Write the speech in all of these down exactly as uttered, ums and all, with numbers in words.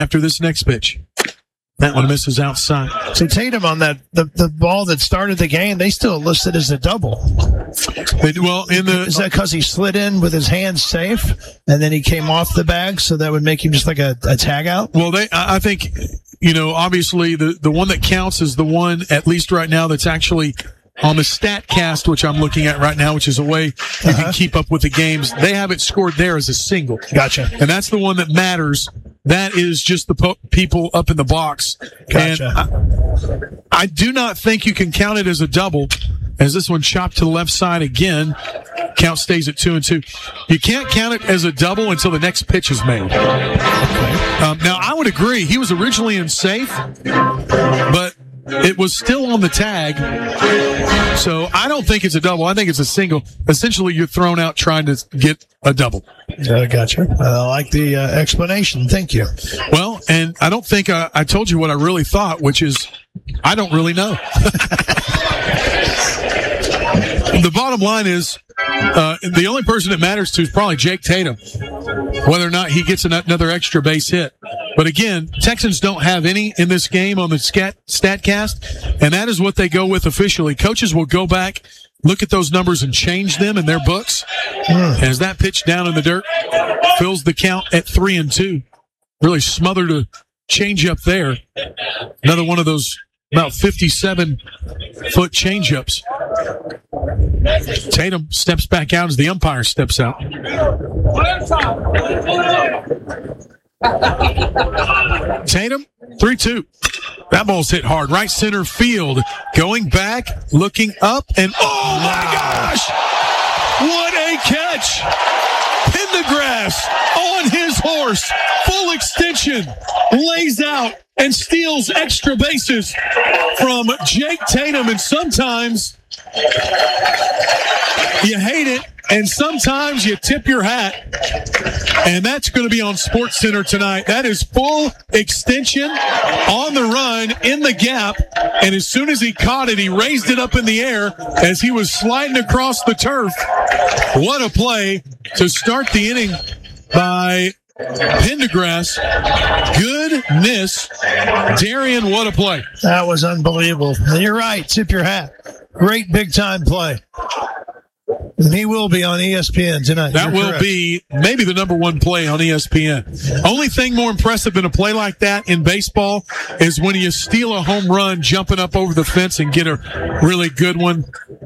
after this next pitch. That one misses outside. So Tatum on that the, the ball that started the game, they still listed as a double. They, well, in the is that because he slid in with his hands safe and then he came off the bag, so that would make him just like a, a tag out? Well, they I think, you know, obviously the the one that counts is the one, at least right now, that's actually on the StatCast, which I'm looking at right now, which is a way you uh-huh. can keep up with the games. They have it scored there as a single. Gotcha. And that's the one that matters. That is just the po- people up in the box. Gotcha. And I, I do not think you can count it as a double, as this one chopped to the left side again. Count stays at two and two. You can't count it as a double until the next pitch is made. Okay. Um, now, I would agree. He was originally in safe, but it was still on the tag. So I don't think it's a double. I think it's a single. Essentially, you're thrown out trying to get a double. Uh, gotcha. I like the uh, explanation. Thank you. Well, and I don't think I, I told you what I really thought, which is I don't really know. The bottom line is uh, the only person that matters to is probably Jake Tatum, whether or not he gets another extra base hit. But again, Texans don't have any in this game on the scat, StatCast, and that is what they go with officially. Coaches will go back, look at those numbers, and change them in their books. Mm. As that pitch down in the dirt fills the count at three and two. Really smothered a change up there. Another one of those about fifty-seven foot change-ups. Tatum steps back out as the umpire steps out. Tatum, three two. That ball's hit hard. Right center field. Going back, looking up, and oh my gosh! What a catch! Pendergrass on his horse. Full extension. Lays out and steals extra bases from Jake Tatum. And sometimes you hate it, and sometimes you tip your hat. And that's going to be on SportsCenter tonight. That is full extension on the run in the gap. And as soon as he caught it, he raised it up in the air as he was sliding across the turf. What a play to start the inning by Pendergrass. Goodness. Darian, what a play. That was unbelievable. You're right. Tip your hat. Great big-time play. And he will be on E S P N tonight. That You're will correct. be maybe the number one play on E S P N. Only thing more impressive than a play like that in baseball is when you steal a home run, jumping up over the fence and get a really good one.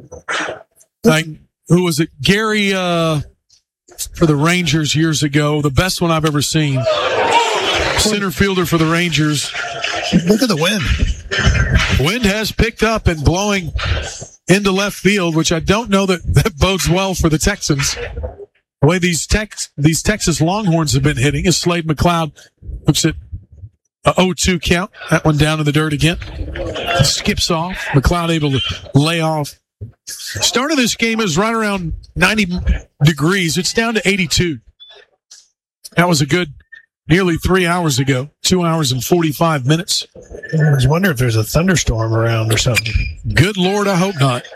Like, who was it? Gary, uh, for the Rangers years ago, the best one I've ever seen. Center fielder for the Rangers. Look at the wind. Wind has picked up and blowing into left field, which I don't know that, that bodes well for the Texans. The way these Tex, these Texas Longhorns have been hitting is Slade McLeod looks at a oh two count. That one down in the dirt again. Skips off. McLeod able to lay off. Start of this game is right around ninety degrees. It's down to eighty-two. That was a good nearly three hours ago. Two hours and forty-five minutes. I was wondering if there's a thunderstorm around or something. Good Lord, I hope not.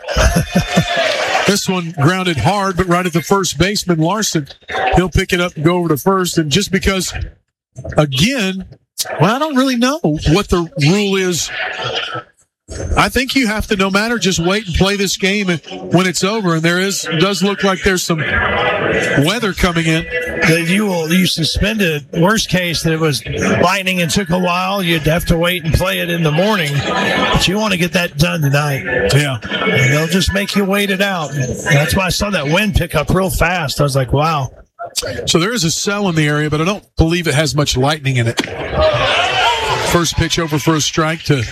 This one grounded hard, but right at the first baseman, Larson. He'll pick it up and go over to first. And just because, again, well, I don't really know what the rule is. I think you have to, no matter, just wait and play this game when it's over. And there is does look like there's some weather coming in. That you will you suspended. Worst case, that it was lightning and took a while. You'd have to wait and play it in the morning. But you want to get that done tonight. Yeah. And they'll just make you wait it out. And that's why I saw that wind pick up real fast. I was like, wow. So there is a cell in the area, but I don't believe it has much lightning in it. First pitch over for a strike to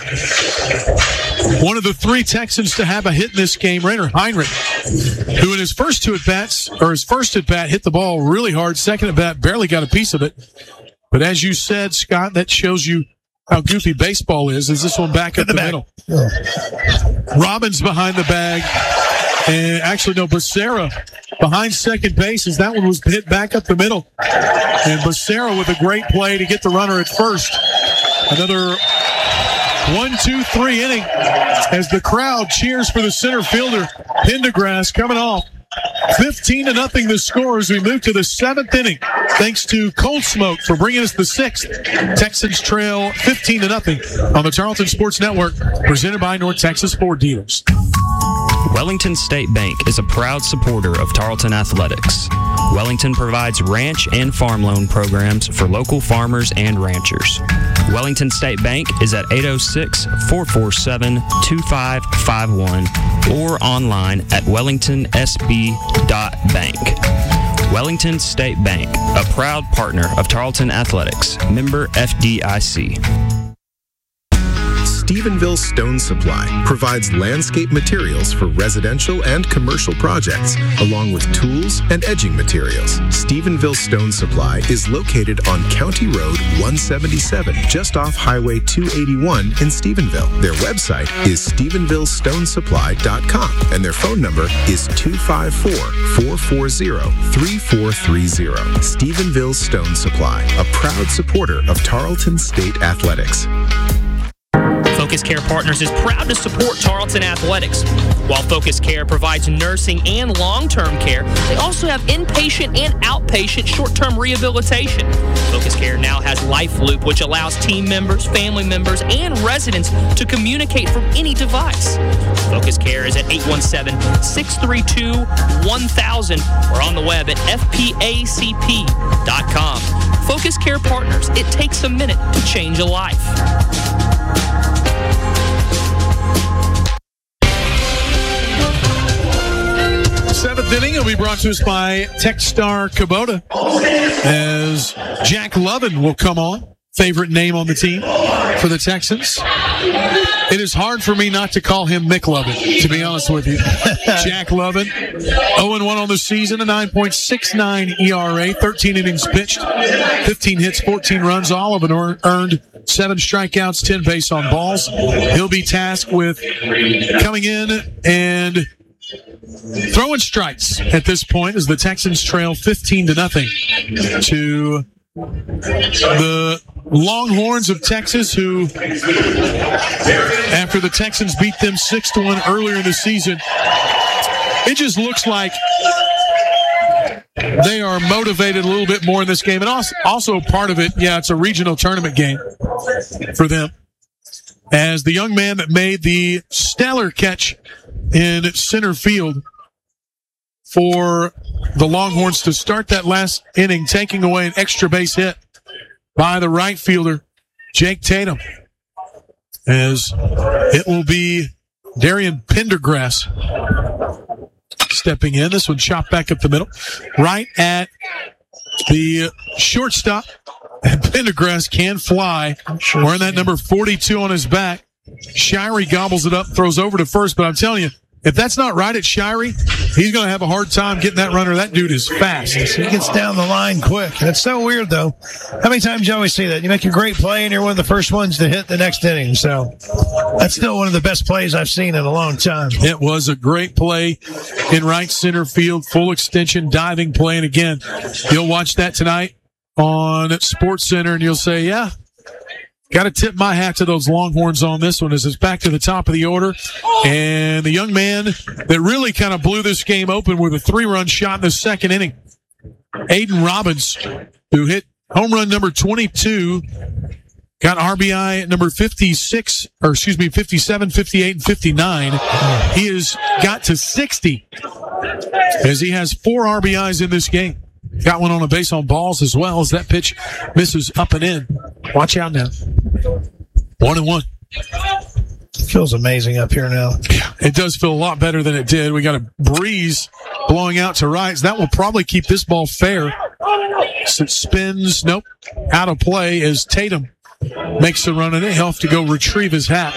one of the three Texans to have a hit in this game, Rainer Heinrich, who in his first two at-bats, or his first at-bat, hit the ball really hard. Second at-bat, barely got a piece of it. But as you said, Scott, that shows you how goofy baseball is. Is this one back up the, the middle? Yeah. Robbins behind the bag. And actually, no, Becerra behind second base as that one was hit back up the middle. And Becerra with a great play to get the runner at first. Another one, two, three inning as the crowd cheers for the center fielder, Pendergrass, coming off fifteen to nothing the score as we move to the seventh inning. Thanks to Cold Smoke for bringing us the sixth. Texans trail fifteen to nothing on the Tarleton Sports Network, presented by North Texas Ford Dealers. Wellington State Bank is a proud supporter of Tarleton Athletics. Wellington provides ranch and farm loan programs for local farmers and ranchers. Wellington State Bank is at eight oh six, four four seven, two five five one or online at wellington s b dot bank. Wellington State Bank, a proud partner of Tarleton Athletics, member F D I C. Stephenville Stone Supply provides landscape materials for residential and commercial projects, along with tools and edging materials. Stephenville Stone Supply is located on County Road one seventy-seven, just off Highway two eighty-one in Stephenville. Their website is stephenville stone supply dot com, and their phone number is two five four, four four zero, three four three zero. Stephenville Stone Supply, a proud supporter of Tarleton State Athletics. Focus Care Partners is proud to support Tarleton Athletics. While Focus Care provides nursing and long-term care, they also have inpatient and outpatient short-term rehabilitation. Focus Care now has LifeLoop, which allows team members, family members, and residents to communicate from any device. Focus Care is at eight one seven, six three two, one thousand or on the web at f p a c p dot com. Focus Care Partners, it takes a minute to change a life. Seventh inning will be brought to us by Techstar Kubota, as Jack Lovin will come on. Favorite name on the team for the Texans. It is hard for me not to call him Mick Lovin, to be honest with you. Jack Lovin, oh and one on the season, a nine point six nine E R A, thirteen innings pitched, fifteen hits, fourteen runs, all of it earned, seven strikeouts, ten base on balls. He'll be tasked with coming in and throwing strikes at this point as the Texans trail fifteen to nothing to the Longhorns of Texas, who, after the Texans beat them six to one earlier in the season, it just looks like they are motivated a little bit more in this game. And also, also part of it, yeah, it's a regional tournament game for them, as the young man that made the stellar catch in center field for the Longhorns to start that last inning, taking away an extra base hit by the right fielder, Jake Tatum, as it will be Darian Pendergrass stepping in. This one chopped back up the middle, right at the shortstop. And Pendergrass can fly, wearing that number forty-two on his back. Shirey gobbles it up, throws over to first, but I'm telling you, if that's not right at Shirey, he's going to have a hard time getting that runner. That dude is fast. Yes, he gets down the line quick. And it's so weird, though. How many times do you always see that? You make a great play, and you're one of the first ones to hit the next inning. So that's still one of the best plays I've seen in a long time. It was a great play in right center field, full extension, diving play. And again, you'll watch that tonight on Sports Center, and you'll say, yeah, got to tip my hat to those Longhorns on this one, as it's back to the top of the order. And the young man that really kind of blew this game open with a three-run shot in the second inning, Aiden Robbins, who hit home run number twenty-two, got R B I number fifty-six, or excuse me, fifty-seven, fifty-eight, and fifty-nine. He has got to sixty, as he has four R B Is in this game. Got one on a base on balls as well, as that pitch misses up and in. Watch out now. One and one. It feels amazing up here now. Yeah, it does feel a lot better than it did. We got a breeze blowing out to right. That will probably keep this ball fair. So it spins, nope, out of play as Tatum makes the run, and he'll have to go retrieve his hat.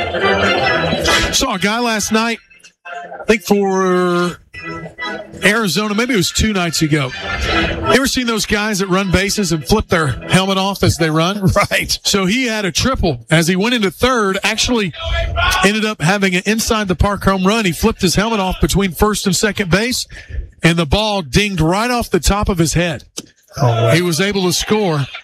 Saw a guy last night, I think for Arizona, maybe it was two nights ago. You ever seen those guys that run bases and flip their helmet off as they run? Right. So he had a triple as he went into third, actually ended up having an inside the park home run. He flipped his helmet off between first and second base, and the ball dinged right off the top of his head. Oh, wow. He was able to score.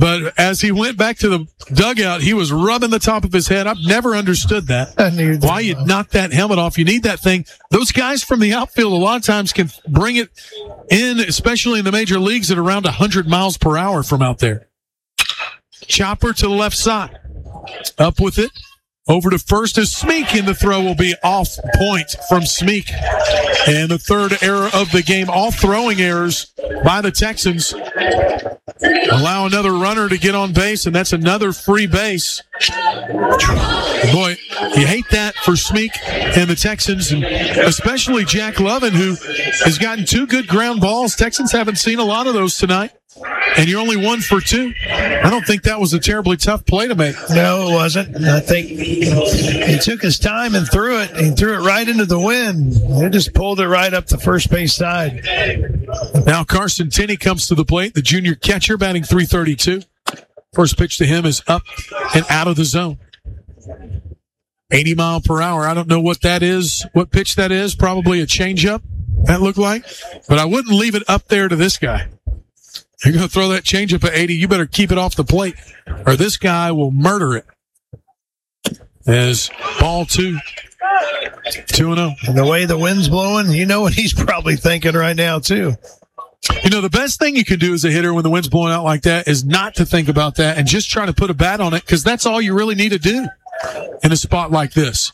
But as he went back to the dugout, he was rubbing the top of his head. I've never understood that. Why you knock that helmet off. You need that thing. Those guys from the outfield a lot of times can bring it in, especially in the major leagues, at around one hundred miles per hour from out there. Chopper to the left side. Up with it. Over to first as Smeek, and the throw will be off point from Smeek. And the third error of the game. All throwing errors by the Texans. Allow another runner to get on base, and that's another free base. Boy, you hate that for Smeek and the Texans, and especially Jack Lovin, who has gotten two good ground balls. Texans haven't seen a lot of those tonight. And you're only one for two. I don't think that was a terribly tough play to make. No, it wasn't. I think he took his time and threw it. He threw it right into the wind. He just pulled it right up the first base side. Now Carson Tenney comes to the plate, the junior catcher, batting three thirty-two. First pitch to him is up and out of the zone. eighty mile per hour. I don't know what that is, what pitch that is. Probably a changeup, that looked like. But I wouldn't leave it up there to this guy. You're going to throw that changeup at eighty, you better keep it off the plate, or this guy will murder it. As ball two, two and oh. And the way the wind's blowing, you know what he's probably thinking right now, too. You know, the best thing you can do as a hitter when the wind's blowing out like that is not to think about that and just try to put a bat on it, because that's all you really need to do in a spot like this.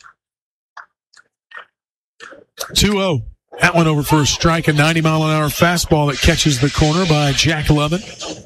two oh. That one over for a strike, a ninety mile an hour fastball that catches the corner by Jack Lovin.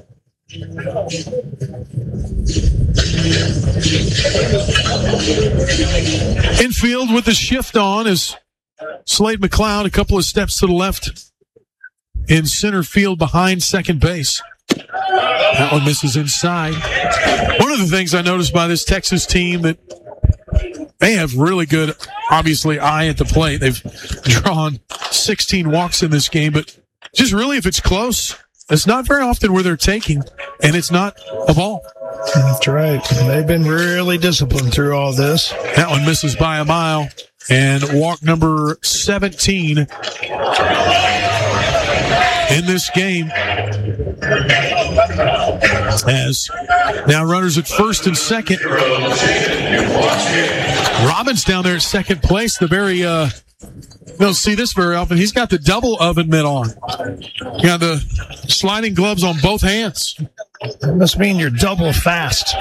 Infield with the shift on is Slade McLeod, a couple of steps to the left in center field behind second base. That one misses inside. One of the things I noticed by this Texas team that they have really good, obviously, eye at the plate. They've drawn sixteen walks in this game, but just really, if it's close, it's not very often where they're taking, and it's not a ball. That's right. They've been really disciplined through all this. That one misses by a mile, and walk number seventeen in this game. As now runners at first and second. Robbins down there at second place. The very, uh, you don't see this very often. He's got the double oven mitt on. You got the sliding gloves on both hands. That must mean you're double fast.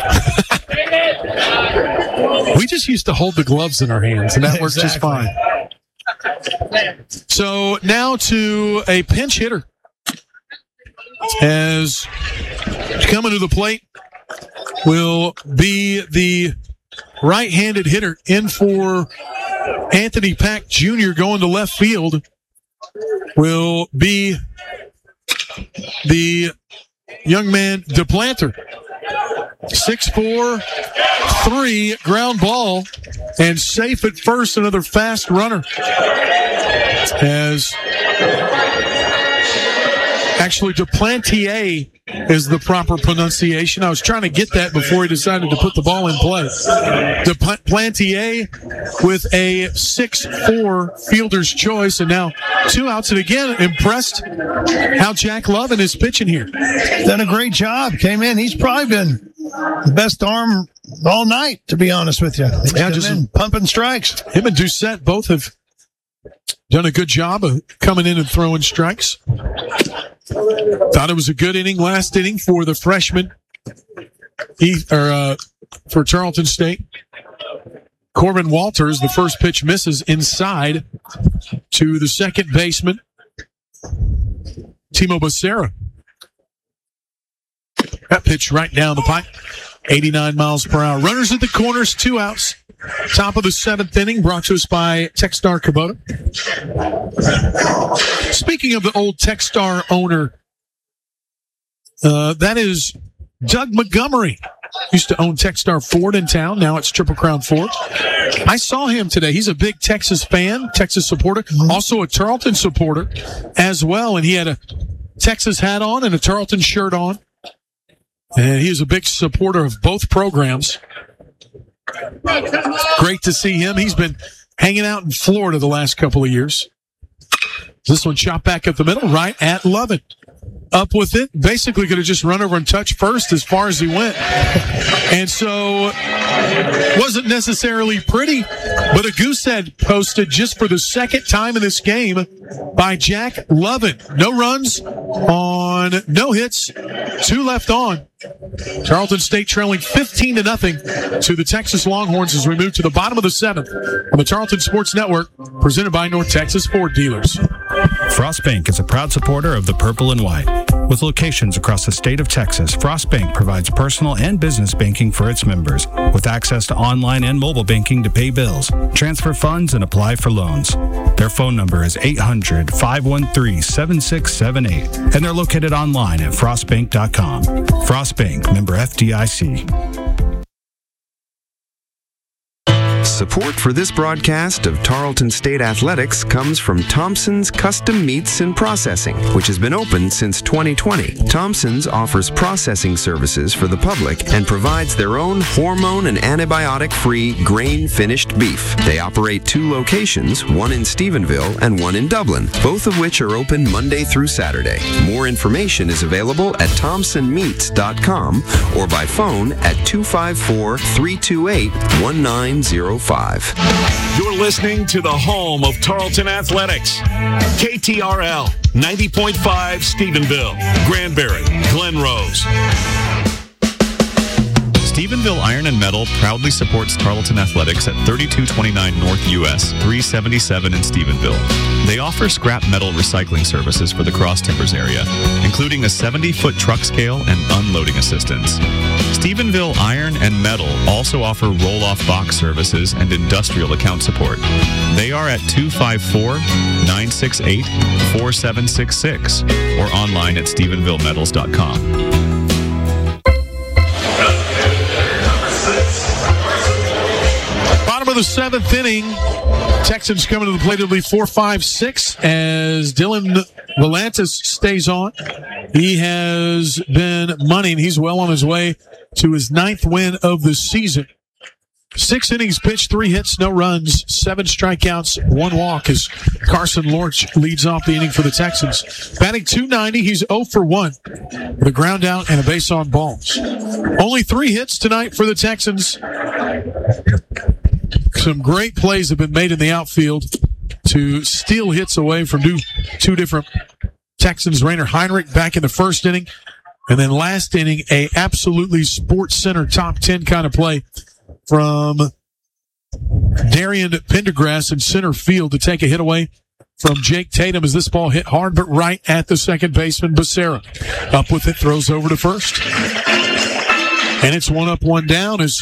We just used to hold the gloves in our hands, and that worked exactly. just fine. So now to a pinch hitter. As coming to the plate will be the right-handed hitter in for Anthony Pack Junior Going to left field will be the young man DePlanter. six four, three, ground ball, and safe at first, another fast runner. As actually, Duplantier is the proper pronunciation. I was trying to get that before he decided to put the ball in play. Duplantier with a six four fielder's choice, and now two outs. And again, impressed how Jack Lovin is pitching here. Done a great job. Came in. He's probably been the best arm all night, to be honest with you. He's yeah, just in, pumping strikes. Him and Doucette both have done a good job of coming in and throwing strikes. Thought it was a good inning, last inning for the freshman, he, or uh, for Tarleton State. Corbin Walters, the first pitch misses inside to the second baseman, Timo Becerra. That pitch right down the pipe, eighty-nine miles per hour. Runners at the corners, two outs. Top of the seventh inning, brought to us by Techstar Kubota. Speaking of the old Techstar owner, uh, that is Doug Montgomery. Used to own Techstar Ford in town. Now it's Triple Crown Ford. I saw him today. He's a big Texas fan, Texas supporter, also a Tarleton supporter as well. And he had a Texas hat on and a Tarleton shirt on. And he is a big supporter of both programs. Great to see him. He's been hanging out in Florida the last couple of years. This one shot back up the middle, right at Lovin. up with it. Basically could have just run over and touched first as far as he went. And so wasn't necessarily pretty, but a goose egg posted just for the second time in this game by Jack Lovin. No runs on no hits, two left on. Tarleton State trailing fifteen to nothing to the Texas Longhorns as we move to the bottom of the seventh on the Tarleton Sports Network, presented by North Texas Ford Dealers. Frost Bank is a proud supporter of the Purple and White. With locations across the state of Texas, Frost Bank provides personal and business banking for its members, with access to online and mobile banking to pay bills, transfer funds, and apply for loans. Their phone number is eight hundred, five one three, seven six seven eight, and they're located online at frost bank dot com. Frost Bank, member F D I C. Support for this broadcast of Tarleton State Athletics comes from Thompson's Custom Meats and Processing, which has been open since twenty twenty. Thompson's offers processing services for the public and provides their own hormone and antibiotic-free grain-finished beef. They operate two locations, one in Stephenville and one in Dublin, both of which are open Monday through Saturday. More information is available at thompson meats dot com or by phone at two five four, three two eight, one nine zero five. You're listening to the home of Tarleton Athletics. K T R L, ninety point five Stephenville, Granbury, Glen Rose. Stephenville Iron and Metal proudly supports Tarleton Athletics at thirty-two twenty-nine North U S, three seventy-seven in Stephenville. They offer scrap metal recycling services for the Cross Timbers area, including a seventy-foot truck scale and unloading assistance. Stephenville Iron and Metal also offer roll-off box services and industrial account support. They are at two five four, nine six eight, four seven six six or online at stephenville metals dot com. Bottom of the seventh inning, Texans coming to the plate. It'll be four five six as Dylan Volantis stays on. He has been money, and he's well on his way to his ninth win of the season. Six innings pitched, three hits, no runs, seven strikeouts, one walk as Carson Lorch leads off the inning for the Texans. Batting two ninety, he's oh for one with a ground out and a base on balls. Only three hits tonight for the Texans. Some great plays have been made in the outfield to steal hits away from two, two different Texans. Rainer Heinrich back in the first inning. And then last inning, a absolutely Sports Center top ten kind of play from Darian Pendergrass in center field to take a hit away from Jake Tatum as this ball hit hard but right at the second baseman, Becerra. Up with it, throws over to first. And it's one up, one down as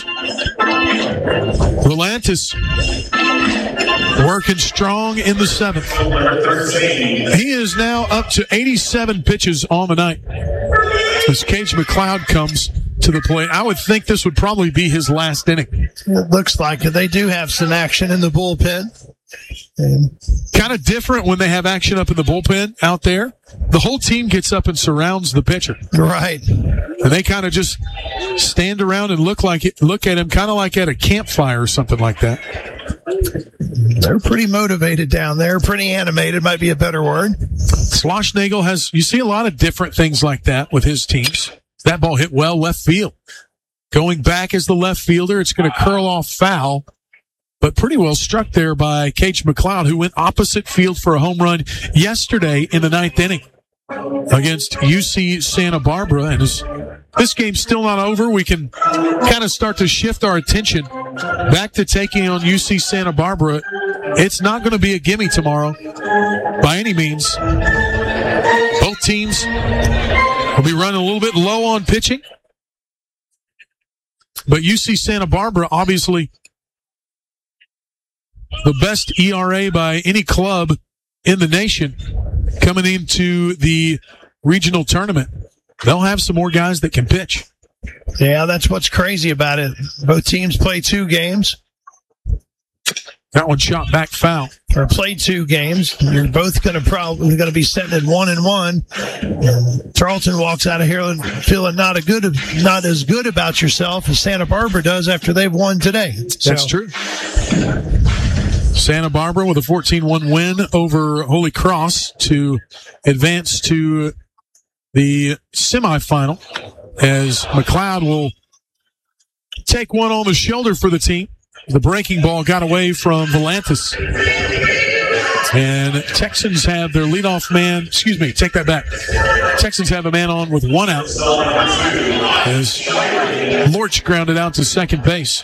Volantis working strong in the seventh. He is now up to eighty-seven pitches on the night as Cage McLeod comes to the plate. I would think this would probably be his last inning. It looks like it. They do have some action in the bullpen. And kind of different when they have action up in the bullpen out there. The whole team gets up and surrounds the pitcher. Right. And they kind of just stand around and look like it, look at him kind of like at a campfire or something like that. They're pretty motivated down there. Pretty animated might be a better word. Schlossnagle has, you see a lot of different things like that with his teams. That ball hit well left field. Going back as the left fielder, it's going to curl off foul, but pretty well struck there by Cage McLeod, who went opposite field for a home run yesterday in the ninth inning against U C Santa Barbara. And as this game's still not over, we can kind of start to shift our attention back to taking on U C Santa Barbara. It's not going to be a gimme tomorrow by any means. Both teams will be running a little bit low on pitching. But U C Santa Barbara, obviously, the best E R A by any club in the nation coming into the regional tournament. They'll have some more guys that can pitch. Yeah, that's what's crazy about it. Both teams play two games. That one shot back foul. Or play two games. You're both going to probably going to be sitting at one and one. And Tarleton walks out of here feeling not a good, not as good about yourself as Santa Barbara does after they've won today. So. That's true. Santa Barbara with a fourteen one win over Holy Cross to advance to the semifinal, as McLeod will take one on the shoulder for the team. The breaking ball got away from Volantis. And Texans have their leadoff man. Excuse me, take that back. Texans have a man on with one out as Lorch grounded out to second base.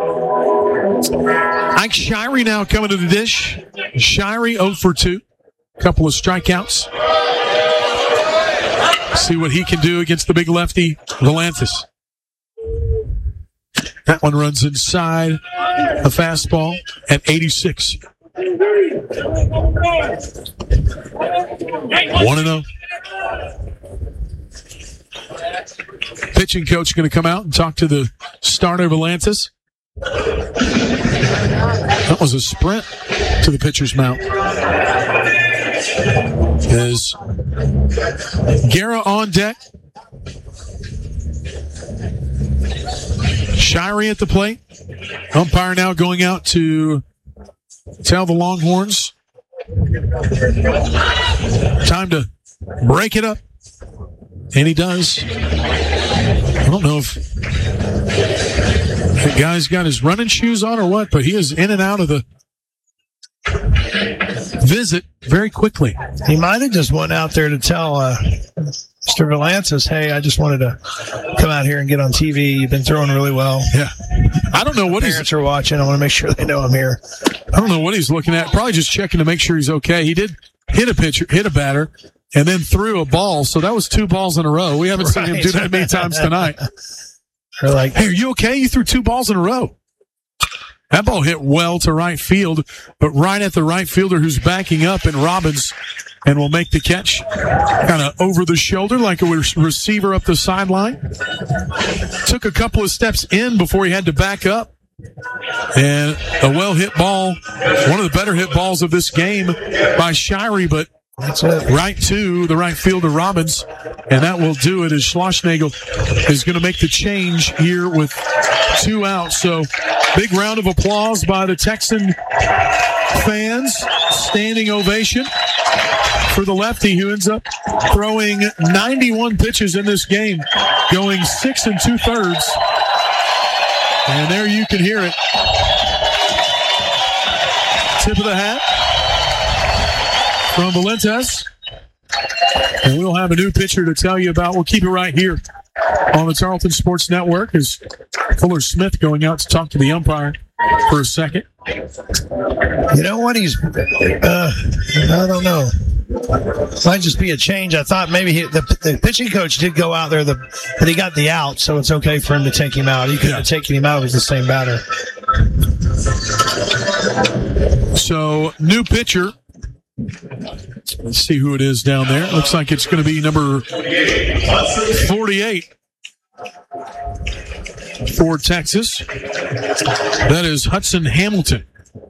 Ike Shirey now coming to the dish. Shirey oh for two. Couple of strikeouts. See what he can do against the big lefty, Volantis. That one runs inside a fastball at eighty-six. one and oh. Pitching coach going to come out and talk to the starter, Volantis. That was a sprint to the pitcher's mound. As Guerra on deck. Shirey at the plate. Umpire now going out to tell the Longhorns time to break it up. And he does. I don't know if the guy's got his running shoes on or what, but he is in and out of the visit very quickly. He might have just went out there to tell uh, Mister Volantis, hey, I just wanted to come out here and get on T V. You've been throwing really well. Yeah. I don't know what he's... Parents are watching. I want to make sure they know I'm here. I don't know what he's looking at. Probably just checking to make sure he's okay. He did hit a pitcher, hit a batter, and then threw a ball. So that was two balls in a row. We haven't right. seen him do that many times tonight. They're like, hey, are you okay? You threw two balls in a row. That ball hit well to right field, but right at the right fielder who's backing up in Robbins and will make the catch kind of over the shoulder like a receiver up the sideline. Took a couple of steps in before he had to back up. And a well-hit ball, one of the better hit balls of this game by Shirey, but that's it. Right to the right fielder, Robbins. And that will do it as Schlossnagel is going to make the change here with two outs. So big round of applause by the Texan fans. Standing ovation for the lefty who ends up throwing ninety-one pitches in this game, going six and two thirds. And there you can hear it. Tip of the hat from Volantis. And we'll have a new pitcher to tell you about. We'll keep it right here on the Tarleton Sports Network as Fuller Smith going out to talk to the umpire for a second. You know what? He's, uh, I don't know. Might just be a change. I thought maybe he, the, the pitching coach did go out there, the, but he got the out, so it's okay for him to take him out. He couldn't yeah. have taken him out. It was the same batter. So, new pitcher. Let's see who it is down there. Looks like it's going to be number forty-eight for Texas. That is Hudson Hamilton.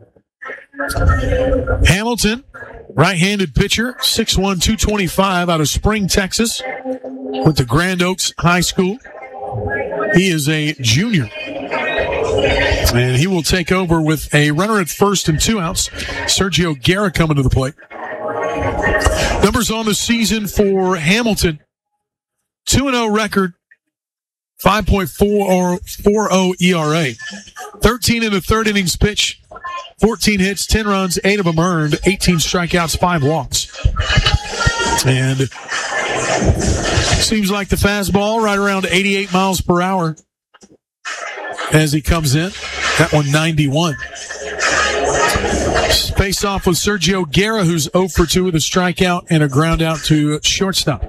Hamilton, right-handed pitcher, six one, two twenty-five, out of Spring, Texas, went to Grand Oaks High School. He is a junior. And he will take over with a runner at first and two outs. Sergio Guerra coming to the plate. Numbers on the season for Hamilton. two and oh record, five point four oh E R A. thirteen in the third innings pitch, fourteen hits, ten runs, eight of them earned, eighteen strikeouts, five walks. And seems like the fastball right around eighty-eight miles per hour as he comes in. That one ninety-one. Face off with Sergio Guerra, who's oh for two with a strikeout and a ground out to shortstop.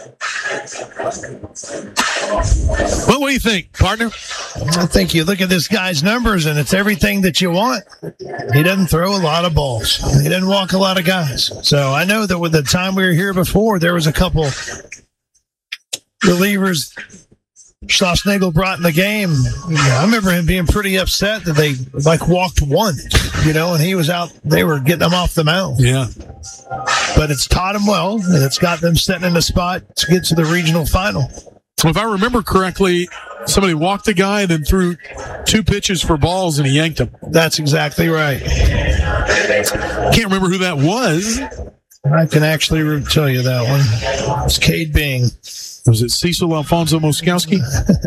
Well, what do you think, partner? I think you look at this guy's numbers, and it's everything that you want. He doesn't throw a lot of balls. He doesn't walk a lot of guys. So I know that with the time we were here before, there was a couple relievers Schlossnagel brought in the game. I remember him being pretty upset that they like walked one, you know, and he was out. They were getting him off the mound. Yeah. But it's taught him well, and it's got them setting in the spot to get to the regional final. So if I remember correctly, somebody walked the guy and then threw two pitches for balls, and he yanked him. That's exactly right. Can't remember who that was. I can actually re- tell you that one. It's Cade Bing. Was it Cecil Alfonso Moskowski?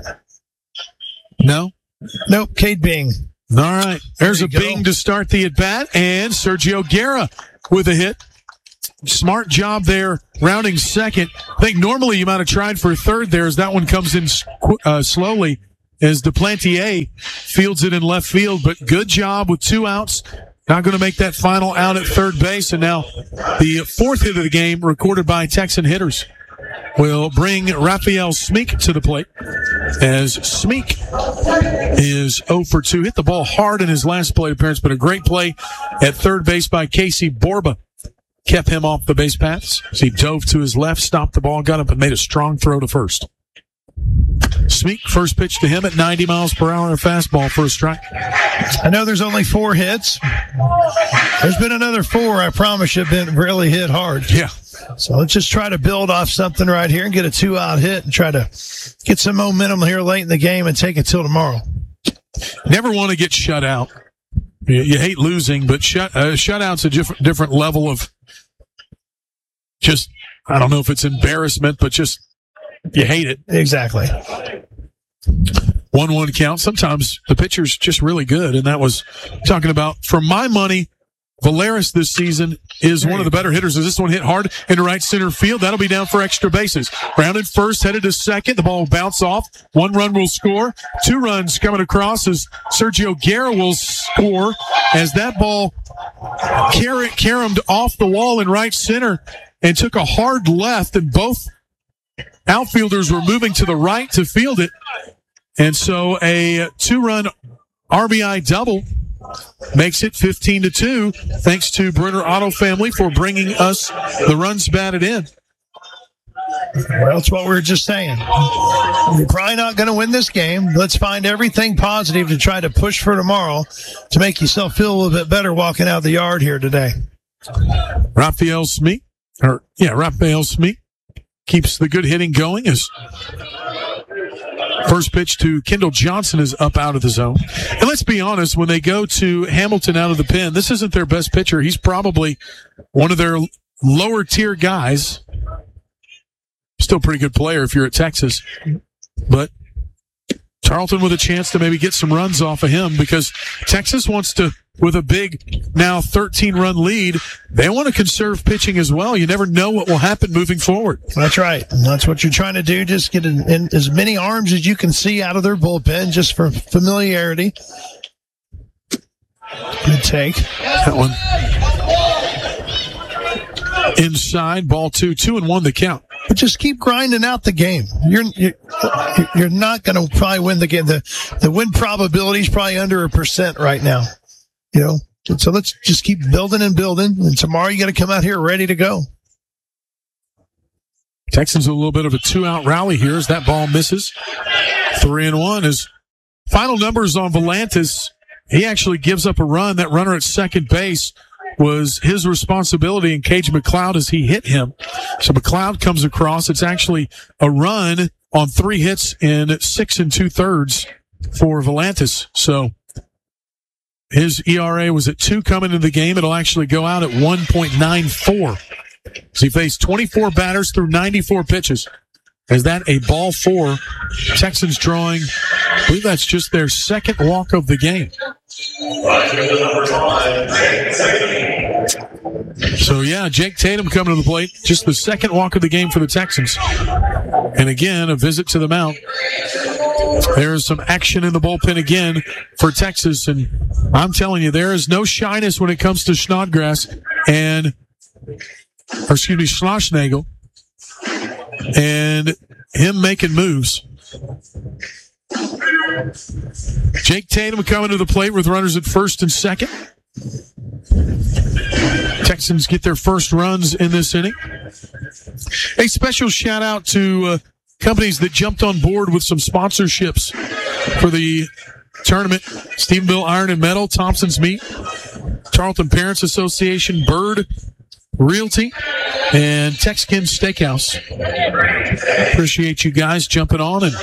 No? Nope, Cade Bing. All right. There's There a you Bing go. to start the at-bat, and Sergio Guerra with a hit. Smart job there, rounding second. I think normally you might have tried for third there as that one comes in uh, slowly as Duplantier fields it in left field, but good job with two outs. Not going to make that final out at third base, and now the fourth hit of the game recorded by Texan hitters will bring Raphael Smeek to the plate as Smeek is oh for two. Hit the ball hard in his last plate appearance, but a great play at third base by Casey Borba. Kept him off the base paths. As he dove to his left, stopped the ball, got up, and made a strong throw to first. Smeek, first pitch to him at ninety miles per hour, a fastball for a strike. I know there's only four hits. There's been another four, I promise you, have been really hit hard. Yeah. So let's just try to build off something right here and get a two-out hit and try to get some momentum here late in the game and take it till tomorrow. Never want to get shut out. You, you hate losing, but shut uh, shutout's a different different level of just, I don't know if it's embarrassment, but just you hate it. Exactly. one one count. Sometimes the pitcher's just really good, and that was talking about, for my money, Valeris this season is one of the better hitters. As this one hit hard into right center field, that'll be down for extra bases. Rounded first, headed to second. The ball will bounce off. One run will score. Two runs coming across as Sergio Guerra will score as that ball car- caromed off the wall in right center and took a hard left, and both outfielders were moving to the right to field it. And so a two-run R B I double makes it fifteen to two, thanks to Brenner Auto Family for bringing us the runs batted in. Well, that's what we were just saying. You're probably not going to win this game. Let's find everything positive to try to push for tomorrow to make yourself feel a little bit better walking out of the yard here today. Raphael Smeek, or yeah, Raphael Smeek keeps the good hitting going as first pitch to Kendall Johnson is up out of the zone. And let's be honest, when they go to Hamilton out of the pen, this isn't their best pitcher. He's probably one of their lower tier guys. Still a pretty good player if you're at Texas. But Tarleton with a chance to maybe get some runs off of him because Texas wants to, with a big now thirteen-run lead, they want to conserve pitching as well. You never know what will happen moving forward. That's right. And that's what you're trying to do. Just get in, in as many arms as you can see out of their bullpen just for familiarity. Good take. That one inside, ball two, two and one the count. But just keep grinding out the game. You're you're, you're not going to probably win the game. The the win probability is probably under a percent right now. You know, so let's just keep building and building. And tomorrow you got to come out here ready to go. Texans a little bit of a two-out rally here as that ball misses. Three and one. His final numbers on Volantis, he actually gives up a run. That runner at second base was his responsibility, and Cage McLeod as he hit him. So McLeod comes across. It's actually a run on three hits in six and two-thirds for Volantis. So his E R A was at two coming into the game. It'll actually go out at one point nine four. So he faced twenty-four batters through ninety-four pitches. Is that a ball four? Texans drawing, I believe that's just their second walk of the game. So, yeah, Jake Tatum coming to the plate. Just the second walk of the game for the Texans. And again, a visit to the mound. There's some action in the bullpen again for Texas. And I'm telling you, there is no shyness when it comes to Snodgrass and, or excuse me, Schlossnagel and him making moves. Jake Tatum coming to the plate with runners at first and second. Texans get their first runs in this inning. A special shout out to uh, companies that jumped on board with some sponsorships for the tournament. Stephenville Iron and Metal, Thompson's Meat, Tarleton Parents Association, Bird Realty, and Tex-Kin Steakhouse. Appreciate you guys jumping on and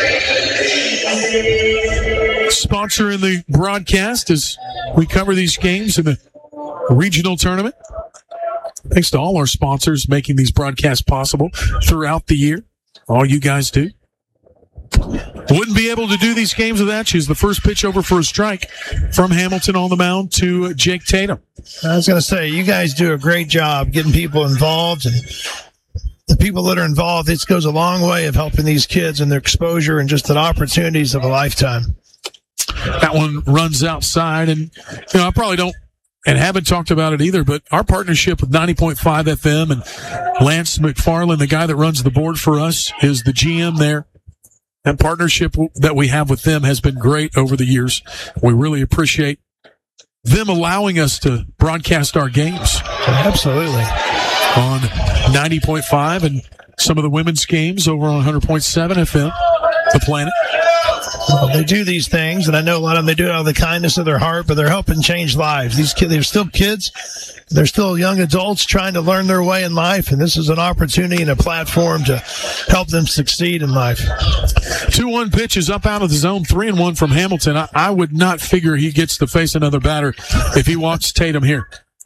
sponsoring the broadcast as we cover these games in the regional tournament. Thanks to all our sponsors making these broadcasts possible throughout the year. All you guys do. Wouldn't be able to do these games without you. Is the first pitch over for a strike from Hamilton on the mound to Jake Tatum. I was going to say, you guys do a great job getting people involved, and the people that are involved, it goes a long way of helping these kids and their exposure and just the opportunities of a lifetime. That one runs outside, and you know I probably don't and haven't talked about it either, but our partnership with ninety point five F M and Lance McFarland, the guy that runs the board for us, is the G M there. That partnership that we have with them has been great over the years. We really appreciate them allowing us to broadcast our games. Absolutely. On ninety point five and some of the women's games over on one hundred point seven F M, The Planet. Well, they do these things, and I know a lot of them, they do it out of the kindness of their heart, but they're helping change lives. These kids, they're still kids. They're still young adults trying to learn their way in life, and this is an opportunity and a platform to help them succeed in life. two one pitch is up out of the zone, three and one from Hamilton. I, I would not figure he gets to face another batter if he walks Tatum here.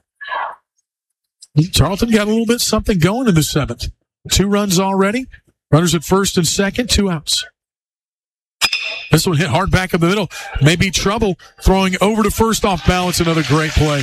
Tarleton got a little bit something going in the seventh. Two runs already. Runners at first and second, two outs. This one hit hard back up the middle. Maybe trouble throwing over to first off balance. Another great play.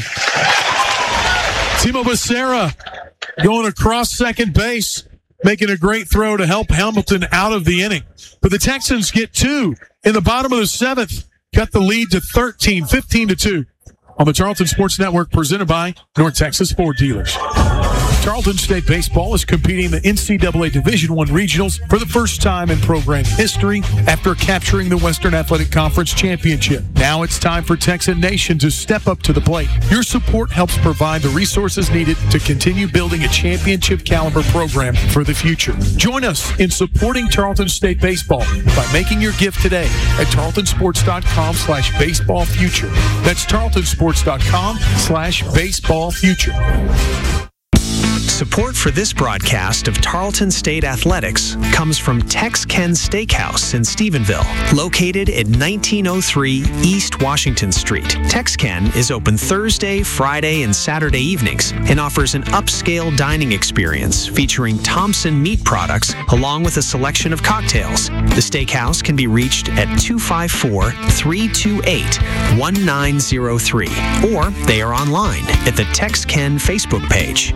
Timo Becerra going across second base, making a great throw to help Hamilton out of the inning. But the Texans get two in the bottom of the seventh. Cut the lead to thirteen, fifteen to two on the Tarleton Sports Network, presented by North Texas Ford Dealers. Tarleton State Baseball is competing in the N C double A Division I Regionals for the first time in program history after capturing the Western Athletic Conference Championship. Now it's time for Texan Nation to step up to the plate. Your support helps provide the resources needed to continue building a championship caliber program for the future. Join us in supporting Tarleton State Baseball by making your gift today at tarletonsports.com slash baseball future. That's tarletonsports.com slash baseball future. Support for this broadcast of Tarleton State Athletics comes from Tex-Ken Steakhouse in Stephenville, located at nineteen oh three East Washington Street. Tex-Ken is open Thursday, Friday, and Saturday evenings and offers an upscale dining experience featuring Thompson meat products along with a selection of cocktails. The steakhouse can be reached at two five four, three two eight, one nine zero three, or they are online at the Tex-Ken Facebook page.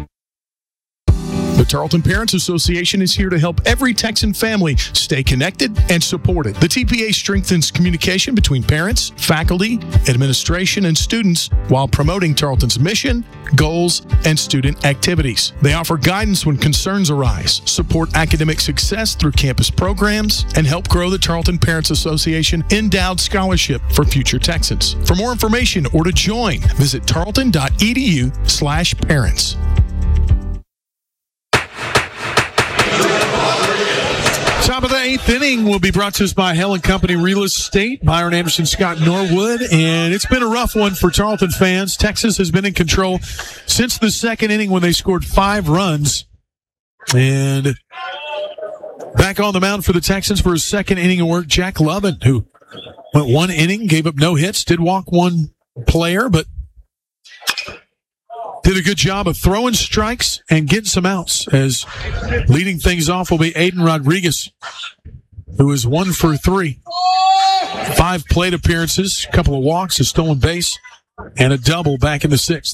The Tarleton Parents Association is here to help every Texan family stay connected and supported. The T P A strengthens communication between parents, faculty, administration, and students while promoting Tarleton's mission, goals, and student activities. They offer guidance when concerns arise, support academic success through campus programs, and help grow the Tarleton Parents Association Endowed Scholarship for future Texans. For more information or to join, visit tarleton.edu slash parents. Top of the eighth inning will be brought to us by Helen Company Real Estate, Byron Anderson, Scott Norwood, and it's been a rough one for Tarleton fans. Texas has been in control since the second inning when they scored five runs. And back on the mound for the Texans for his second inning of work, Jack Lovin, who went one inning, gave up no hits, did walk one player, but did a good job of throwing strikes and getting some outs, as leading things off will be Aiden Rodriguez, who is one for three. Five plate appearances, a couple of walks, a stolen base, and a double back in the sixth.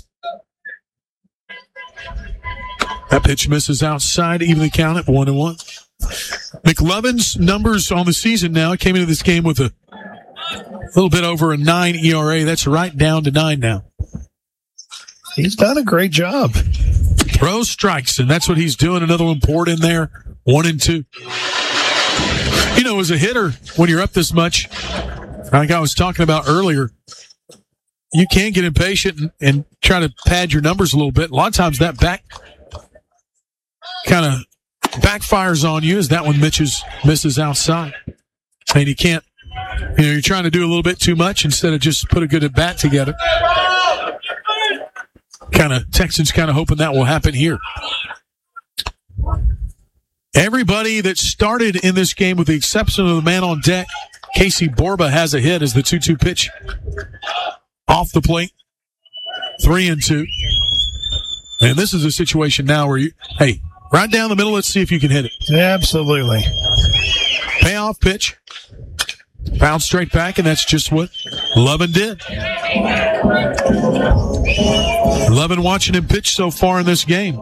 That pitch misses outside, evenly count at one and one. McLovin's numbers on the season now came into this game with a little bit over a nine E R A. That's right down to nine now. He's done a great job. Throws strikes, and that's what he's doing. Another one poured in there, one and two. You know, as a hitter, when you're up this much, like I was talking about earlier, you can get impatient and, and try to pad your numbers a little bit. A lot of times that back kind of backfires on you as that one misses, misses outside. And you can't, you know, you're trying to do a little bit too much instead of just put a good at bat together. Kind of Texans kind of hoping that will happen here. Everybody that started in this game, with the exception of the man on deck, Casey Borba, has a hit as the two two pitch off the plate. Three and two. And this is a situation now where you, hey, right down the middle, let's see if you can hit it. Absolutely. Payoff pitch. Bounce straight back, and that's just what Lovin did. Lovin watching him pitch so far in this game.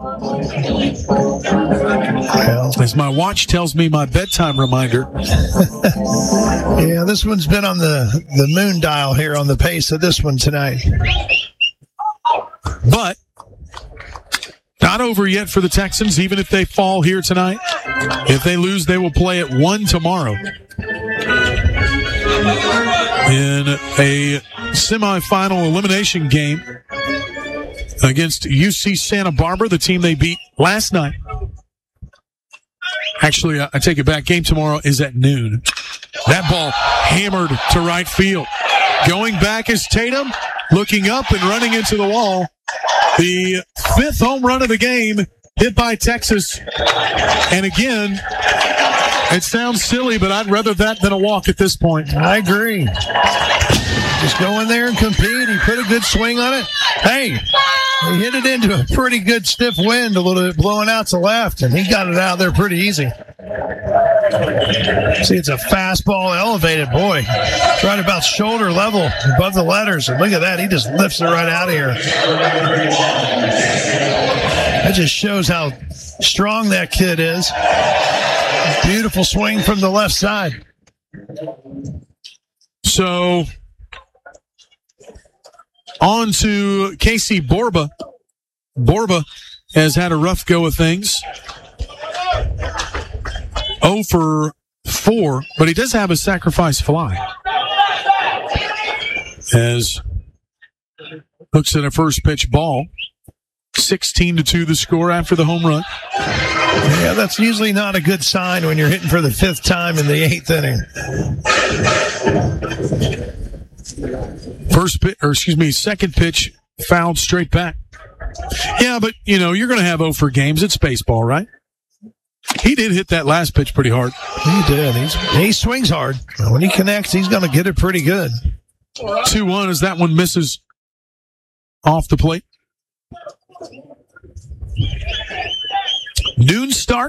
As my watch tells me my bedtime reminder. Yeah, this one's been on the, the moon dial here on the pace of this one tonight. But not over yet for the Texans, even if they fall here tonight. If they lose, they will play at one tomorrow in a semifinal elimination game against U C Santa Barbara, the team they beat last night. Actually, I take it back. Game tomorrow is at noon. That ball hammered to right field. Going back is Tatum, looking up and running into the wall. The fifth home run of the game hit by Texas. And again, it sounds silly, but I'd rather that than a walk at this point. I agree. Just go in there and compete. He put a good swing on it. Hey, he hit it into a pretty good stiff wind, a little bit blowing out to left, and he got it out there pretty easy. See, it's a fastball elevated. Boy, it's right about shoulder level above the letters. And look at that. He just lifts it right out of here. That just shows how strong that kid is. Beautiful swing from the left side. So, on to Casey Borba. Borba has had a rough go of things. oh for four, but he does have a sacrifice fly. As looks at a first pitch ball. sixteen to two the score after the home run. Yeah, that's usually not a good sign when you're hitting for the fifth time in the eighth inning. First pitch, or excuse me, second pitch fouled straight back. Yeah, but, you know, you're going to have oh for games. It's baseball, right? He did hit that last pitch pretty hard. He did. He's, he swings hard. When he connects, he's going to get it pretty good. two one as that one misses off the plate. Noon start.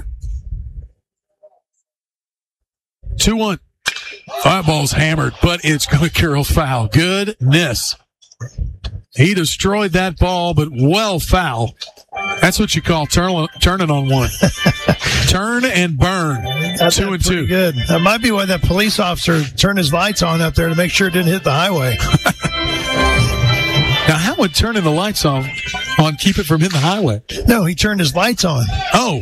two one. That ball's hammered, but it's going to curl foul. Goodness. He destroyed that ball, but well foul. That's what you call turn, turning on one. Turn and burn. That's two and two. Good. That might be why that police officer turned his lights on up there to make sure it didn't hit the highway. Now, how would turning the lights off on keep it from hitting the highway? No, he turned his lights on. Oh.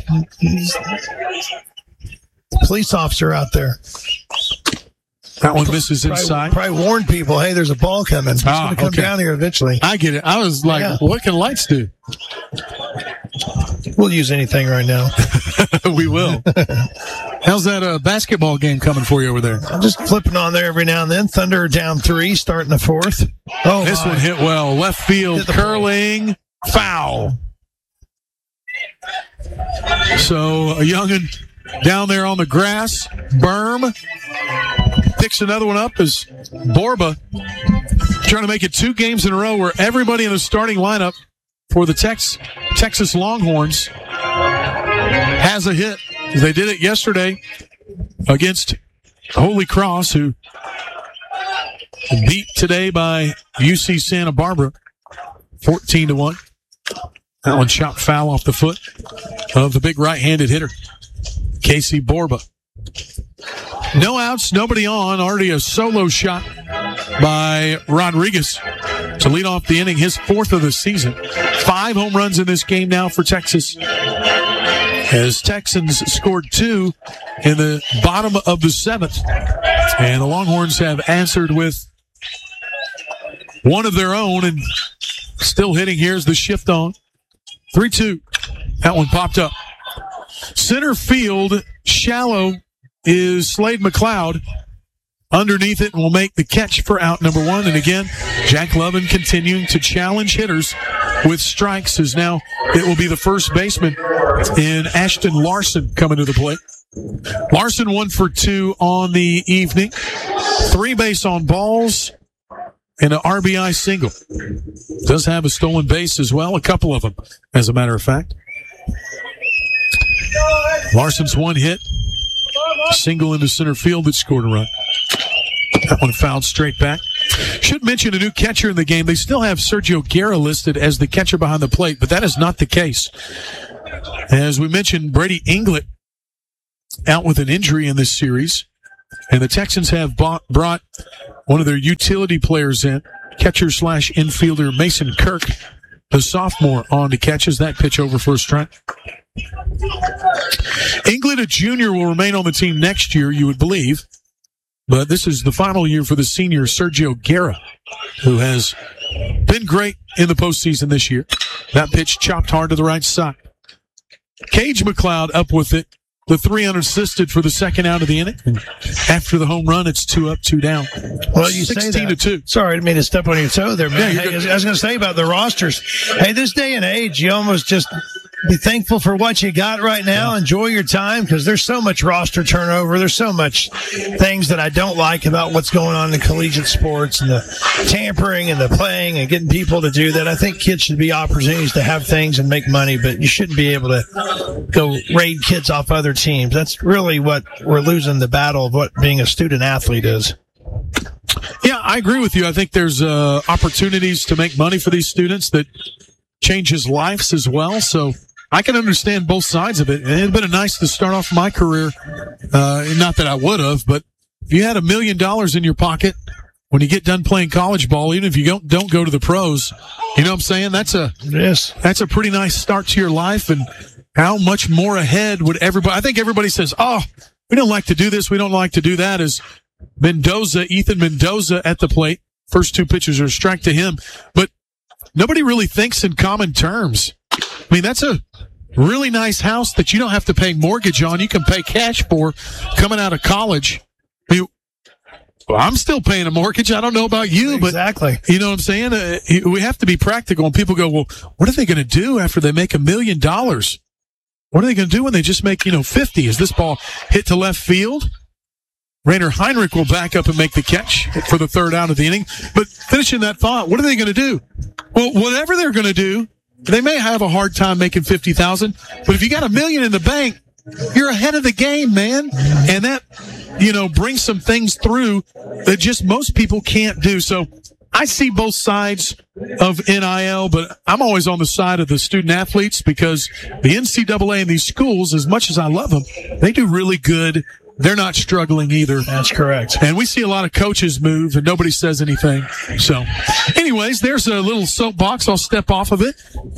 Police officer out there. That one misses probably, inside. Probably warned people, hey, there's a ball coming. It's ah, going to come okay. down here eventually. I get it. I was like, yeah. What can lights do? We'll use anything right now. We will. How's that uh, basketball game coming for you over there? I'm just flipping on there every now and then. Thunder down three, starting the fourth. Oh, this my. one hit well. Left field, curling, ball. Foul. So a youngin' down there on the grass, berm, picks another one up as Borba trying to make it two games in a row where everybody in the starting lineup for the Tex, Texas Longhorns has a hit. They did it yesterday against Holy Cross, who beat today by U C Santa Barbara fourteen to one. That one shot foul off the foot of the big right-handed hitter, Casey Borba. No outs, nobody on. Already a solo shot by Rodriguez to lead off the inning, his fourth of the season. Five home runs in this game now for Texas, as Texans scored two in the bottom of the seventh. And the Longhorns have answered with one of their own, and still hitting. Here's the shift on. three two. That one popped up. Center field, shallow, is Slade McLeod. Underneath it will make the catch for out number one. And again, Jack Lovin continuing to challenge hitters with strikes, as now it will be the first baseman in Ashton Larson coming to the plate. Larson one for two on the evening. Three base on balls, and an R B I single. Does have a stolen base as well, a couple of them, as a matter of fact. Larson's one hit, single into center field that scored a run. That one fouled straight back. Should mention a new catcher in the game. They still have Sergio Guerra listed as the catcher behind the plate, but that is not the case. As we mentioned, Brady Inglet out with an injury in this series, and the Texans have bought, brought one of their utility players in, catcher slash infielder Mason Kirk, the sophomore, on to catches that pitch over for a strike. Inglet, a junior, will remain on the team next year, you would believe. But this is the final year for the senior Sergio Guerra, who has been great in the postseason this year. That pitch chopped hard to the right side. Cage McLeod up with it. The three unassisted for the second out of the inning. After the home run, it's two up, two down. Well, you sixteen say that. to two. Sorry, I didn't mean to step on your toe there, man. Yeah, hey, I was going to say about the rosters. Hey, this day and age, you almost just be thankful for what you got right now. Yeah. Enjoy your time, because there's so much roster turnover. There's so much things that I don't like about what's going on in collegiate sports and the tampering and the playing and getting people to do that. I think kids should be opportunities to have things and make money, but you shouldn't be able to go raid kids off other teams. That's really what we're losing, the battle of what being a student athlete is. Yeah, I agree with you. I think there's uh, opportunities to make money for these students that changes lives as well. So I can understand both sides of it. And it'd been nice to start off my career. Uh, not that I would have, but if you had a million dollars in your pocket when you get done playing college ball, even if you don't, don't go to the pros, you know what I'm saying? That's a, yes. That's a pretty nice start to your life. And how much more ahead would everybody, I think everybody says, oh, we don't like to do this. We don't like to do that. As Mendoza, Ethan Mendoza at the plate. First two pitches are a strike to him, but nobody really thinks in common terms. I mean, that's a really nice house that you don't have to pay mortgage on. You can pay cash for coming out of college. I mean, well, I'm still paying a mortgage. I don't know about you, but exactly. You know what I'm saying? Uh, we have to be practical. And people go, well, what are they going to do after they make a million dollars? What are they going to do when they just make, you know, fifty? Is this ball hit to left field? Rainer Heinrich will back up and make the catch for the third out of the inning. But finishing that thought, what are they going to do? Well, whatever they're going to do, they may have a hard time making fifty thousand dollars, but if you got a million in the bank, you're ahead of the game, man. And that, you know, brings some things through that just most people can't do. So I see both sides of N I L, but I'm always on the side of the student athletes, because the N C double A and these schools, as much as I love them, they do really good. They're not struggling either. That's correct. And we see a lot of coaches move and nobody says anything. So anyways, there's a little soapbox. I'll step off of it.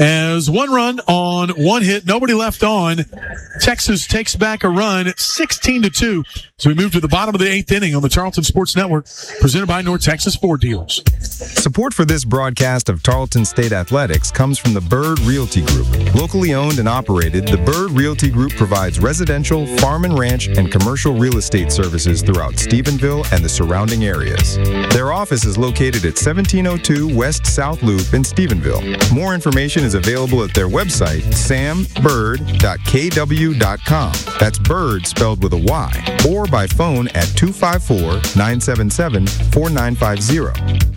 As one run on one hit, nobody left on. Texas takes back a run, sixteen to two. So we move to the bottom of the eighth inning on the Tarleton Sports Network, presented by North Texas Ford Dealers. Support for this broadcast of Tarleton State Athletics comes from the Bird Realty Group. Locally owned and operated, the Bird Realty Group provides residential, farm and ranch, and commercial real estate services throughout Stephenville and the surrounding areas. Their office is located at seventeen oh two West South Loop in Stephenville. More information is available at their website, sam bird dot k w dot com. That's Bird spelled with a Y, or by phone at two five four, nine seven seven, four nine five zero.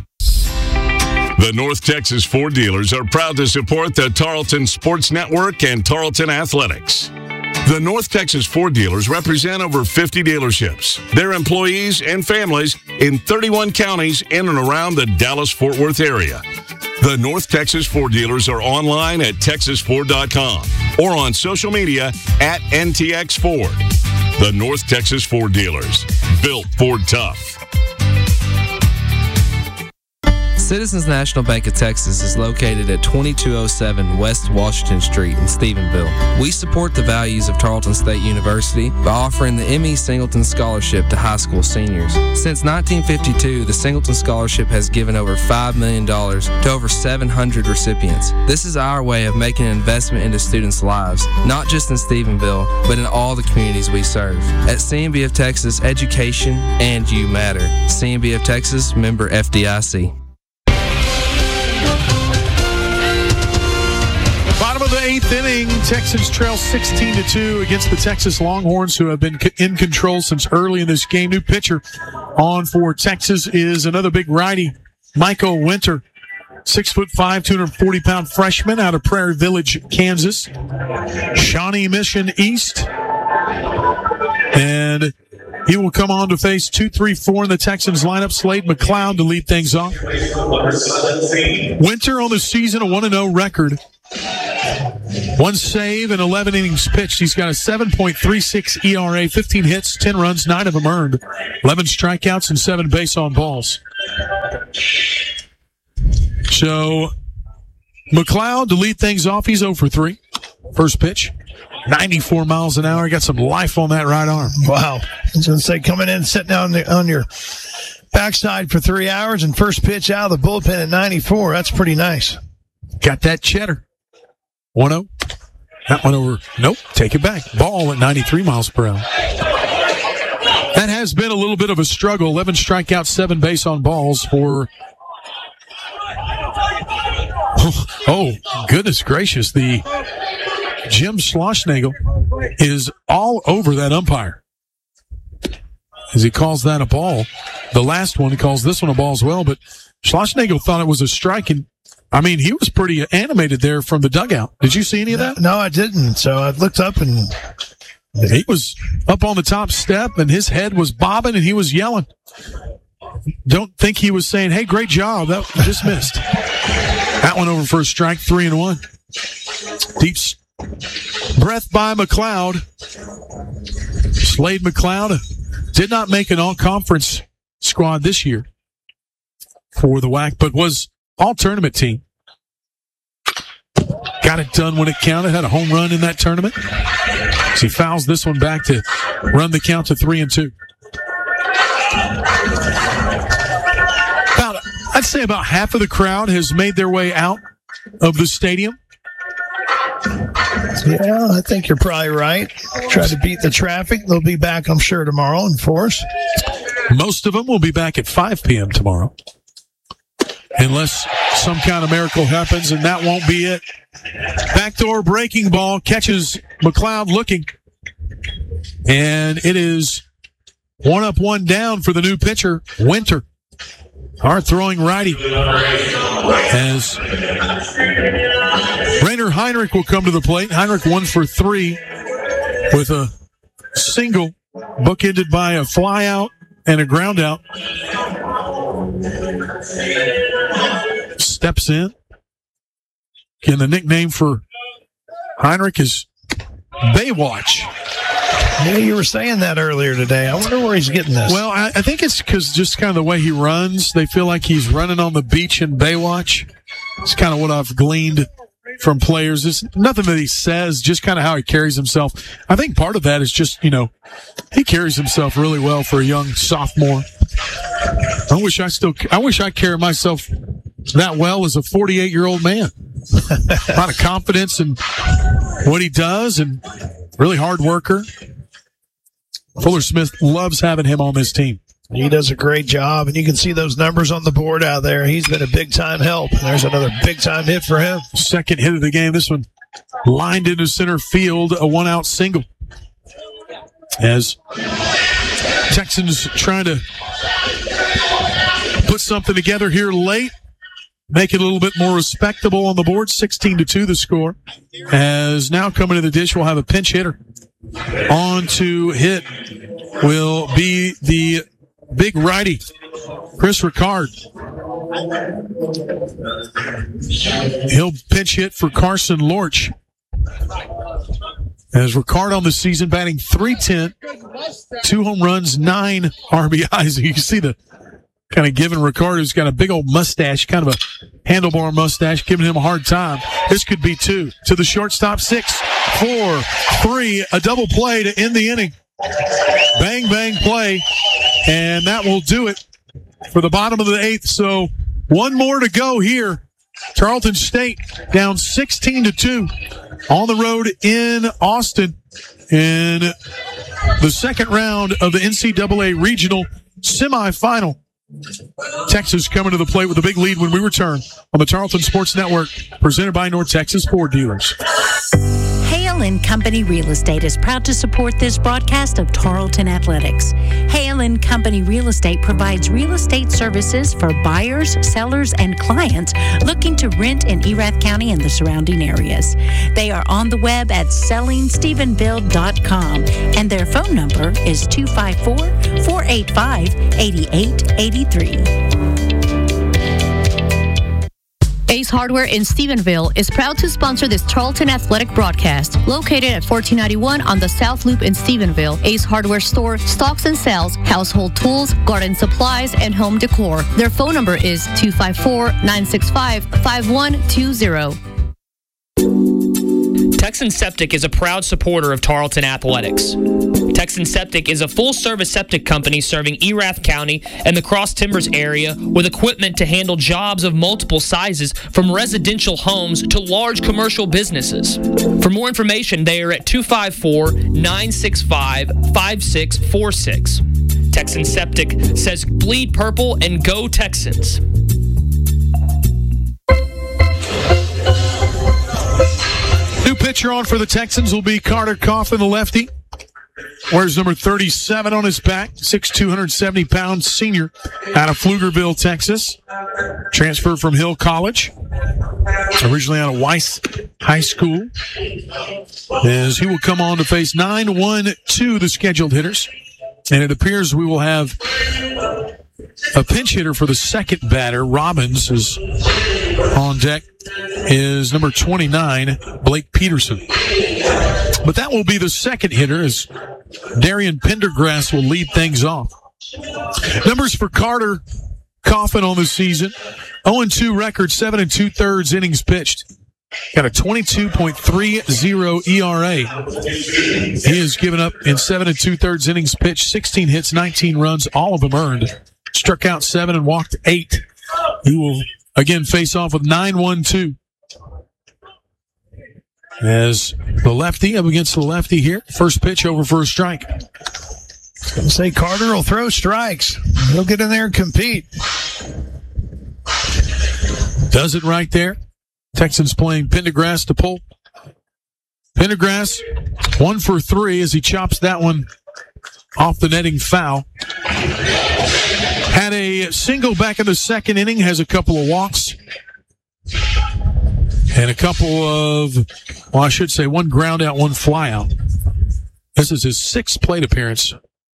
The North Texas Ford Dealers are proud to support the Tarleton Sports Network and Tarleton Athletics. The North Texas Ford Dealers represent over fifty dealerships, their employees and families in thirty-one counties in and around the Dallas-Fort Worth area. The North Texas Ford Dealers are online at texas ford dot com or on social media at N T X Ford. The North Texas Ford Dealers, built Ford tough. Citizens National Bank of Texas is located at twenty-two oh seven West Washington Street in Stephenville. We support the values of Tarleton State University by offering the M E Singleton Scholarship to high school seniors. Since nineteen fifty-two, the Singleton Scholarship has given over five million dollars to over seven hundred recipients. This is our way of making an investment into students' lives, not just in Stephenville, but in all the communities we serve. At C N B F Texas, education and you matter. C N B F Texas, member F D I C. Bottom of the eighth inning, Texans trail sixteen to two against the Texas Longhorns, who have been in control since early in this game. New pitcher on for Texas is another big righty Michael Winter, six foot five, two hundred forty pound freshman out of Prairie Village, Kansas. Shawnee Mission East. And he will come on to face two, three, four in the Texans lineup. Slade McLeod to lead things off. Winter on the season, a one and oh record. One save and eleven innings pitched. He's got a seven point three six E R A, fifteen hits, ten runs, nine of them earned, eleven strikeouts, and seven base on balls. So, McLeod to lead things off. He's oh for three. First pitch, ninety-four miles an hour. He got some life on that right arm. Wow. I was going to say, coming in, sitting down on, on your backside for three hours and first pitch out of the bullpen at ninety-four. That's pretty nice. Got that cheddar. one oh. That one over. Nope. Take it back. Ball at ninety-three miles per hour. That has been a little bit of a struggle. eleven strikeouts, seven base on balls for. Oh, oh goodness gracious. The Jim Schlossnagel is all over that umpire as he calls that a ball. The last one, he calls this one a ball as well, but Schlossnagel thought it was a strike, and I mean, he was pretty animated there from the dugout. Did you see any of that? No, I didn't. So I looked up and he was up on the top step and his head was bobbing and he was yelling. Don't think he was saying, hey, great job. That just missed. That one over for a strike, three and one. Deep breath by McLeod. Slade McLeod did not make an all-conference squad this year for the W A C, but was all-tournament team. Got it done when it counted. Had a home run in that tournament. So he fouls this one back to run the count to three and two. About, I'd say about half of the crowd has made their way out of the stadium. Yeah, I think you're probably right. Try to beat the traffic. They'll be back, I'm sure, tomorrow in force. Most of them will be back at five p.m. tomorrow. Unless some kind of miracle happens, and that won't be it. Backdoor breaking ball catches McLeod looking. And it is one up, one down for the new pitcher, Winter. Hard throwing righty. As Rainer Heinrich will come to the plate. Heinrich one for three with a single bookended by a fly out and a ground out. Steps in. And the nickname for Heinrich is Baywatch. Yeah, you were saying that earlier today. I wonder where he's getting this. Well, I, I think it's because just kind of the way he runs. They feel like he's running on the beach in Baywatch. It's kind of what I've gleaned from players. It's nothing that he says, just kind of how he carries himself. I think part of that is just, you know, he carries himself really well for a young sophomore. I wish I still, I wish I carried myself that well as a forty-eight-year-old man. A lot of confidence in what he does and really hard worker. Fuller Smith loves having him on this team. He does a great job, and you can see those numbers on the board out there. He's been a big-time help. There's another big-time hit for him. Second hit of the game. This one lined into center field, a one-out single. As Texans trying to put something together here late, make it a little bit more respectable on the board. sixteen to two the score. As now coming to the dish, we'll have a pinch hitter. On to hit will be the big righty, Chris Ricard. He'll pinch hit for Carson Lorch. As Ricard on the season batting three ten, two home runs, nine R B Is. You can see the kind of giving Ricard, who's got a big old mustache, kind of a handlebar mustache, giving him a hard time. This could be two. To the shortstop, six, four, three, a double play to end the inning. Bang, bang play, and that will do it for the bottom of the eighth. So one more to go here. Tarleton State down sixteen to two on the road in Austin in the second round of the N C double A regional semifinal. Texas coming to the plate with a big lead when we return on the Tarleton Sports Network, presented by North Texas Ford Dealers. Hale and Company Real Estate is proud to support this broadcast of Tarleton Athletics. Hale and Company Real Estate provides real estate services for buyers, sellers, and clients looking to rent in Erath County and the surrounding areas. They are on the web at selling stephenville dot com, and their phone number is two five four, four eight five, eight eight eight three. Ace Hardware in Stephenville is proud to sponsor this Tarleton Athletic broadcast. Located at fourteen ninety-one on the South Loop in Stephenville, Ace Hardware store stocks and sells household tools, garden supplies, and home decor. Their phone number is two five four, nine six five, five one two zero. Texan Septic is a proud supporter of Tarleton Athletics. Texan Septic is a full-service septic company serving Erath County and the Cross Timbers area with equipment to handle jobs of multiple sizes, from residential homes to large commercial businesses. For more information, they are at two five four, nine six five, five six four six. Texan Septic says bleed purple and go Texans. New pitcher on for the Texans will be Carter Coffin, the lefty. Wears number thirty-seven on his back, six foot two hundred seventy pounds, senior out of Pflugerville, Texas. Transferred from Hill College. Originally out of Weiss High School. As he will come on to face nine one two, the scheduled hitters. And it appears we will have a pinch hitter for the second batter. Robbins is on deck. Is number twenty-nine, Blake Peterson. But that will be the second hitter, as Darian Pendergrass will lead things off. Numbers for Carter Coffin on the season: oh and two record, seven and two-thirds innings pitched. Got a twenty-two point three oh E R A. He has given up in seven and two-thirds innings pitched, sixteen hits, nineteen runs, all of them earned. Struck out seven and walked eight. He will again face off with nine one two. As the lefty up against the lefty here. First pitch over for a strike. I was going to say Carter will throw strikes. He'll get in there and compete. Does it right there. Texans playing Pendergrass to pull. Pendergrass, one for three as he chops that one off the netting foul. Had a single back in the second inning, has a couple of walks. And a couple of, well, I should say one ground out, one fly out. This is his sixth plate appearance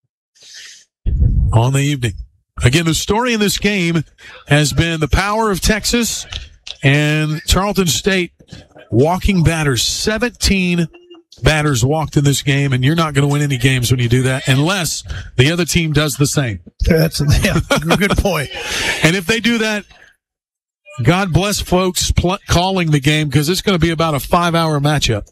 on the evening. Again, the story in this game has been the power of Texas and Tarleton State walking batters. seventeen batters walked in this game, and you're not going to win any games when you do that unless the other team does the same. That's a yeah, good point. And if they do that, God bless folks pl- calling the game, because it's going to be about a five-hour matchup.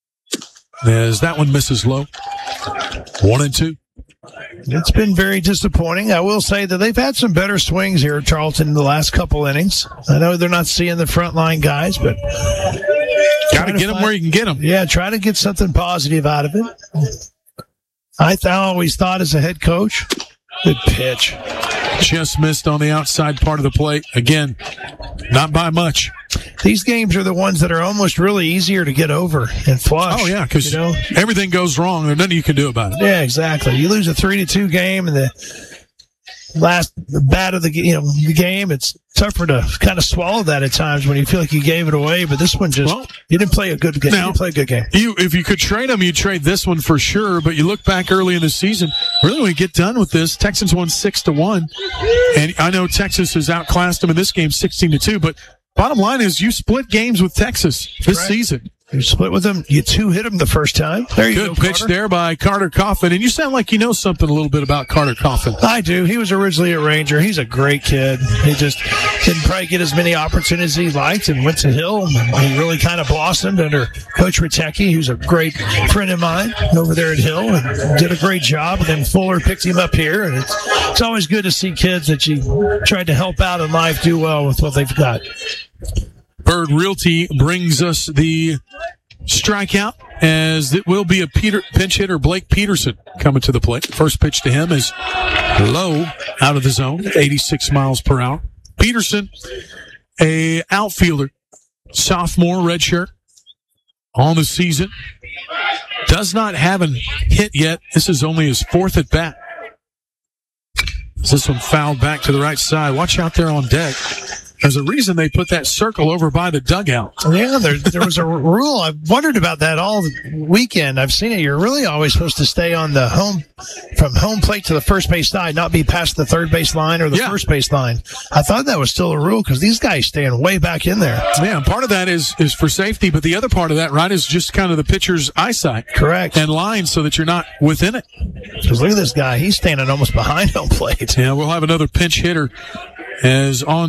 As that one misses low. One and two. It's been very disappointing. I will say that they've had some better swings here at Tarleton in the last couple innings. I know they're not seeing the frontline guys, but got to get them where you can get them. Yeah, try to get something positive out of it. I, th- I always thought as a head coach, good pitch. Just missed on the outside part of the plate. Again, not by much. These games are the ones that are almost really easier to get over and flush. Oh, yeah, because you know? everything goes wrong. There's nothing you can do about it. Yeah, exactly. You lose a three to two game, and the last the bat of the you know the game, it's tougher to kind of swallow that at times when you feel like you gave it away. But this one just well, you didn't play a good game. Now, you didn't play a good game. You, if you could trade them, you trade this one for sure. But you look back early in the season. Really, when you get done with this, Texans won six to one, and I know Texas has outclassed them in this game, sixteen to two. But bottom line is, you split games with Texas this right. season. You split with them. You two hit them the first time. There you Good go, pitch Carter. there by Carter Coffin. And you sound like you know something a little bit about Carter Coffin. I do. He was originally a Ranger. He's a great kid. He just didn't probably get as many opportunities as he liked and went to Hill. He really kind of blossomed under Coach Ritecki, who's a great friend of mine over there at Hill, and did a great job. And then Fuller picked him up here. And it's, it's always good to see kids that you tried to help out in life do well with what they've got. Bird Realty brings us the strikeout, as it will be a Peter pinch hitter, Blake Peterson, coming to the plate. First pitch to him is low, out of the zone, eighty-six miles per hour. Peterson, a outfielder, sophomore, redshirt, on the season. Does not have a hit yet. This is only his fourth at bat. This one fouled back to the right side. Watch out there on deck. There's a reason they put that circle over by the dugout. Yeah, there, there was a rule. I've wondered about that all weekend. I've seen it. You're really always supposed to stay on the home, from home plate to the first base side, not be past the third base line or the yeah. first base line. I thought that was still a rule because these guys staying way back in there. Yeah, and part of that is, is for safety, but the other part of that, right, is just kind of the pitcher's eyesight. Correct. And line so that you're not within it. Because look at this guy. He's standing almost behind home plate. Yeah, we'll have another pinch hitter as on